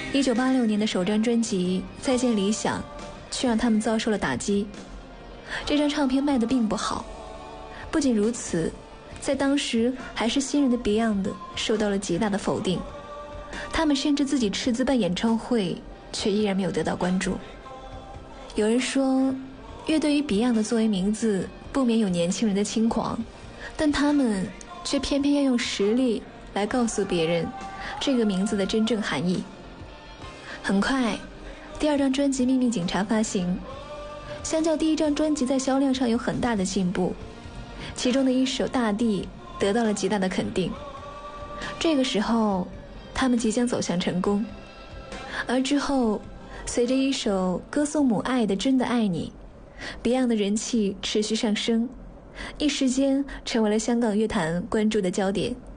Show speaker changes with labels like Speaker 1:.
Speaker 1: 1986年的首张专辑《再见理想》却让他们遭受了打击。这张唱片卖得并不好，不仅如此，在当时还是新人的 Beyond 受到了极大的否定，他们甚至自己斥资办演唱会，却依然没有得到关注。有人说，乐队与 Beyond 作为名字不免有年轻人的轻狂，但他们却偏偏要用实力来告诉别人这个名字的真正含义。很快，第二张专辑《秘密警察》发行，相较第一张专辑在销量上有很大的进步，其中的一首《大地》得到了极大的肯定。这个时候，他们即将走向成功。而之后，随着一首歌颂母爱的《真的爱你》， Beyond 的人气持续上升，一时间成为了香港乐坛关注的焦点。